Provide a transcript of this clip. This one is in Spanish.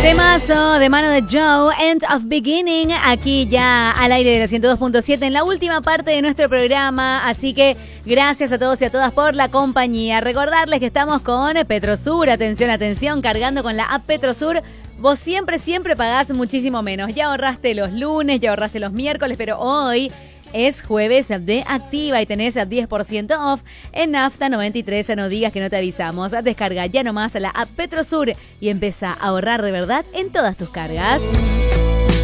Temazo de mano de Joe, End of Beginning, aquí ya al aire de la 102.7 en la última parte de nuestro programa, así que gracias a todos y a todas por la compañía. Recordarles que estamos con Petrosur, atención, atención, cargando con la app Petrosur. Vos siempre pagás muchísimo menos. Ya ahorraste los lunes, ya ahorraste los miércoles, pero hoy es jueves de Activa y tenés 10% off en Nafta 93. No digas que no te avisamos. Descarga ya nomás la app Petrosur y empezá a ahorrar de verdad en todas tus cargas.